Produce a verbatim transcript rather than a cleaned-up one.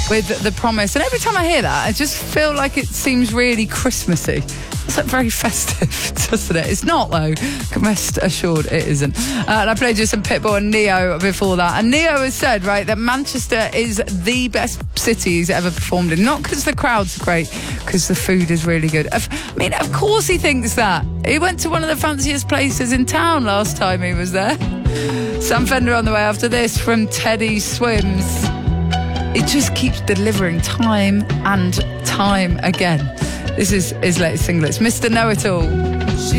with The Promise. And every time I hear that, I just feel like it seems really Christmassy. It's like very festive, doesn't it? It's not, though. Rest assured it isn't. Uh, and I played you some Pitbull and Neo before that. And Neo has said, right, that Manchester is the best city he's ever performed in. Not because the crowds are great, because the food is really good. I mean, of course he thinks that. He went to one of the fanciest places in town last time he was there. Sam Fender on the way after this from Teddy Swims. It just keeps delivering time and time again. This is his latest single. It's Mister Know-It-All.